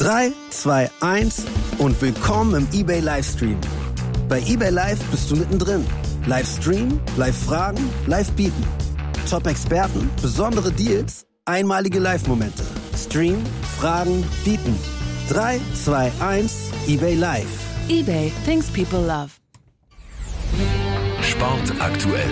3, 2, 1 und willkommen im eBay Livestream. Bei eBay Live bist du mittendrin. Livestream, Live-Fragen, Live-Bieten. Top-Experten, besondere Deals, einmalige Live-Momente. Stream, Fragen, Bieten. 3, 2, 1, eBay Live. eBay, things people love. Sport aktuell.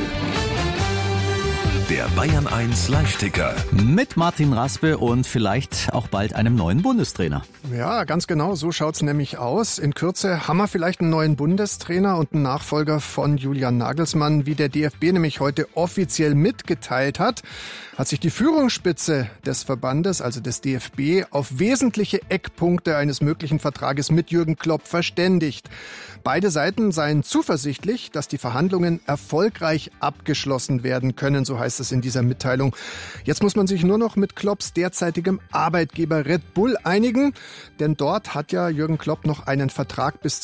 Der Bayern 1 Live-Ticker. Mit Martin Raspe und vielleicht auch bald einem neuen Bundestrainer. Ja, ganz genau, so schaut's nämlich aus. In Kürze haben wir vielleicht einen neuen Bundestrainer und einen Nachfolger von Julian Nagelsmann. Wie der DFB nämlich heute offiziell mitgeteilt hat sich die Führungsspitze des Verbandes, also des DFB, auf wesentliche Eckpunkte eines möglichen Vertrages mit Jürgen Klopp verständigt. Beide Seiten seien zuversichtlich, dass die Verhandlungen erfolgreich abgeschlossen werden können, so heißt es in dieser Mitteilung. Jetzt muss man sich nur noch mit Klopps derzeitigem Arbeitgeber Red Bull einigen, denn dort hat ja Jürgen Klopp noch einen Vertrag bis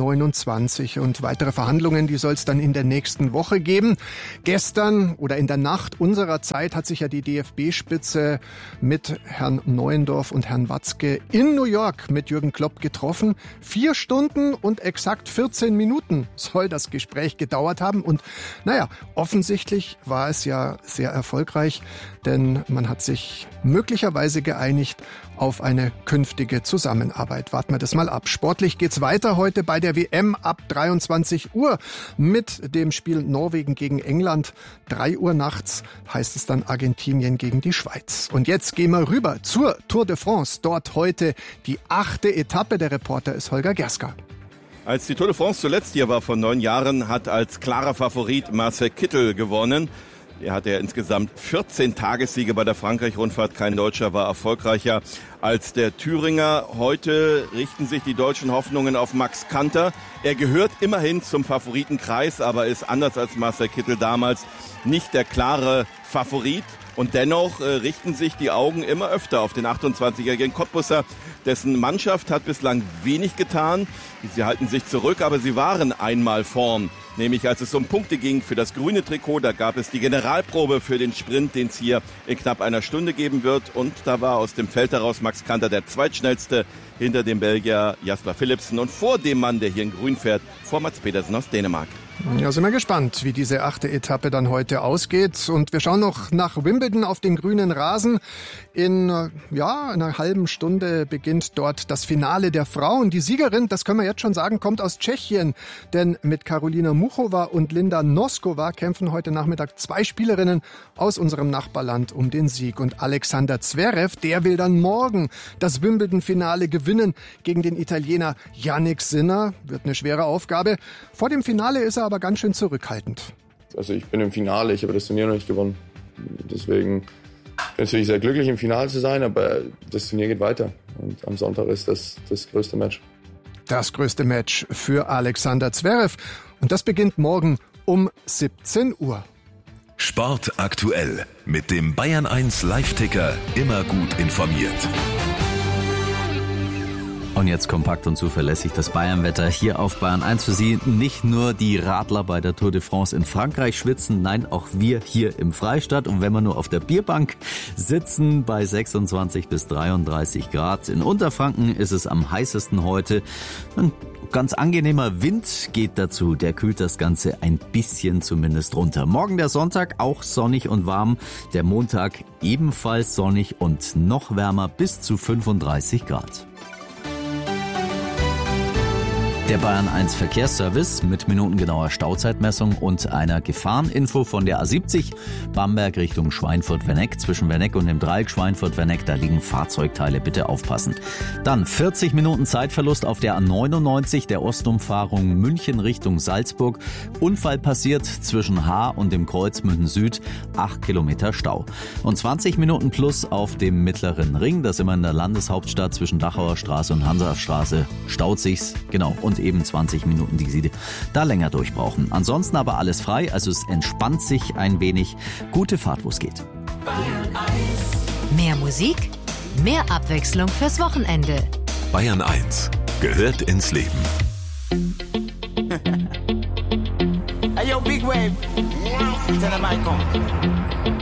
2029 und weitere Verhandlungen, die soll es dann in der nächsten Woche geben. Gestern oder in der Nacht unserer Zeit hat sich ja die DFB-Spitze mit Herrn Neuendorf und Herrn Watzke in New York mit Jürgen Klopp getroffen. 4 Stunden und exakt 14 Minuten soll das Gespräch gedauert haben. Und offensichtlich war es ja sehr erfolgreich, denn man hat sich möglicherweise geeinigt auf eine künftige Zusammenarbeit. Warten wir das mal ab. Sportlich geht's weiter heute bei der WM ab 23 Uhr mit dem Spiel Norwegen gegen England. 3 Uhr nachts heißt es dann Argentinien gegen die Schweiz. Und jetzt gehen wir rüber zur Tour de France. Dort heute die 8. Etappe. Der Reporter ist Holger Gerska. Als die Tour de France zuletzt hier war vor 9 Jahren, hat als klarer Favorit Marcel Kittel gewonnen. Er hatte ja insgesamt 14 Tagessiege bei der Frankreich-Rundfahrt. Kein Deutscher war erfolgreicher als der Thüringer. Heute richten sich die deutschen Hoffnungen auf Max Kanter. Er gehört immerhin zum Favoritenkreis, aber ist anders als Marcel Kittel damals nicht der klare Favorit. Und dennoch richten sich die Augen immer öfter auf den 28-jährigen Cottbusser. Dessen Mannschaft hat bislang wenig getan. Sie halten sich zurück, aber sie waren einmal vorn. Nämlich als es um Punkte ging für das grüne Trikot, da gab es die Generalprobe für den Sprint, den es hier in knapp einer Stunde geben wird. Und da war aus dem Feld heraus Max Kanter der zweitschnellste hinter dem Belgier Jasper Philipsen und vor dem Mann, der hier in grün fährt, vor Mats Pedersen aus Dänemark. Ja, sind wir gespannt, wie diese 8. Etappe dann heute ausgeht. Und wir schauen noch nach Wimbledon auf den grünen Rasen. In einer halben Stunde beginnt dort das Finale der Frauen. Die Siegerin, das können wir jetzt schon sagen, kommt aus Tschechien. Denn mit Karolina Muchova und Linda Noskova kämpfen heute Nachmittag 2 Spielerinnen aus unserem Nachbarland um den Sieg. Und Alexander Zverev, der will dann morgen das Wimbledon-Finale gewinnen gegen den Italiener Jannik Sinner. Wird eine schwere Aufgabe. Vor dem Finale ist er aber ganz schön zurückhaltend. Also ich bin im Finale, ich habe das Turnier noch nicht gewonnen. Deswegen bin ich natürlich sehr glücklich, im Finale zu sein, aber das Turnier geht weiter. Und am Sonntag ist das größte Match. Das größte Match für Alexander Zverev. Und das beginnt morgen um 17 Uhr. Sport aktuell mit dem Bayern 1 Live-Ticker. Immer gut informiert. Und jetzt kompakt und zuverlässig das Bayern-Wetter hier auf Bayern 1 für Sie. Nicht nur die Radler bei der Tour de France in Frankreich schwitzen, nein, auch wir hier im Freistaat. Und wenn wir nur auf der Bierbank sitzen bei 26 bis 33 Grad. In Unterfranken ist es am heißesten heute. Ein ganz angenehmer Wind geht dazu. Der kühlt das Ganze ein bisschen zumindest runter. Morgen der Sonntag auch sonnig und warm. Der Montag ebenfalls sonnig und noch wärmer bis zu 35 Grad. Der Bayern 1 Verkehrsservice mit minutengenauer Stauzeitmessung und einer Gefahreninfo von der A70 Bamberg Richtung Schweinfurt-Werneck. Zwischen Werneck und dem Dreieck Schweinfurt-Werneck, da liegen Fahrzeugteile, bitte aufpassen. Dann 40 Minuten Zeitverlust auf der A99 der Ostumfahrung München Richtung Salzburg. Unfall passiert zwischen Haar und dem Kreuz München Süd, 8 Kilometer Stau. Und 20 Minuten plus auf dem Mittleren Ring, das immer in der Landeshauptstadt zwischen Dachauer Straße und Hansastraße, staut sich's, genau. Und eben 20 Minuten, die Sie da länger durchbrauchen. Ansonsten aber alles frei, also es entspannt sich ein wenig. Gute Fahrt, wo es geht. Mehr Musik, mehr Abwechslung fürs Wochenende. Bayern 1 gehört ins Leben. Hey yo, Big Wave. Tell them I come.